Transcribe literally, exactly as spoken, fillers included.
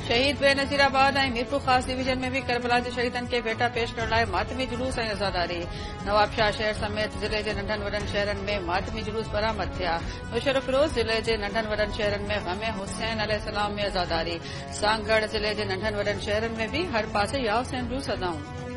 शहीद बेनज़ीराबाद ऐं मीरपुर ख़ास डिवीजन में भी करबला जे शहीदनि खे भेटा पेश करण लाइ मातमी जुलूस ऐं अज़ादारी। नवाबशाह शहर समेत ज़िले जे नंढनि वॾनि शहरनि में मातमी जुलूस बरामद थिया। मुशर्रफ फिरोज़ ज़िले जे नंढनि वॾनि शहरनि में ग़म हुसैन अलैहिस्सलाम में अज़ादारी। सांगढ़ ज़िले जे नंढनि वॾनि शहरनि में भी हर पासे या हुसैन जूं सदाऊं।